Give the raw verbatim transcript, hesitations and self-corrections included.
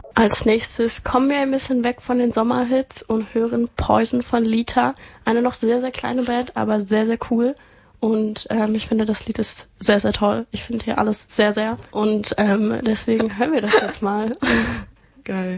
Als nächstes kommen wir ein bisschen weg von den Sommerhits und hören Poison von Lita. Eine noch sehr, sehr kleine Band, aber sehr, sehr cool. Und ähm, ich finde, das Lied ist sehr, sehr toll. Ich finde hier alles sehr, sehr. Und ähm, deswegen hören wir das jetzt mal. Geil.